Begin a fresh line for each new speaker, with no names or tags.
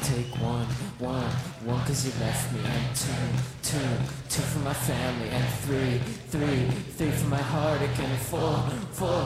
Take one, one, cause you left me. And two for my family. And three for my heart again. And four,